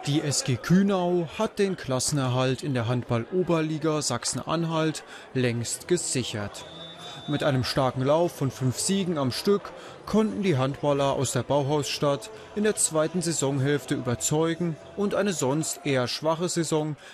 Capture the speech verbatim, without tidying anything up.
Die S G Kühnau hat den Klassenerhalt in der Handball-Oberliga Sachsen-Anhalt längst gesichert. Mit einem starken Lauf von fünf Siegen am Stück konnten die Handballer aus der Bauhausstadt in der zweiten Saisonhälfte überzeugen und eine sonst eher schwache Saison